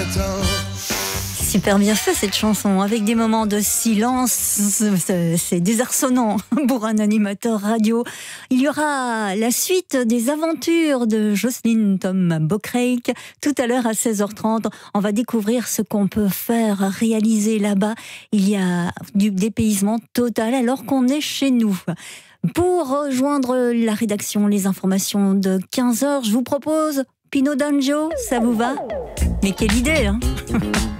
Super bien fait cette chanson, avec des moments de silence, c'est désarçonnant pour un animateur radio. Il y aura la suite des aventures de Jocelyne Tom Bockrake tout à l'heure à 16h30. On va découvrir ce qu'on peut faire, réaliser là-bas. Il y a du dépaysement total alors qu'on est chez nous. Pour rejoindre la rédaction, les informations de 15h, je vous propose Pino D'Angio, ça vous va? Mais quelle idée, hein?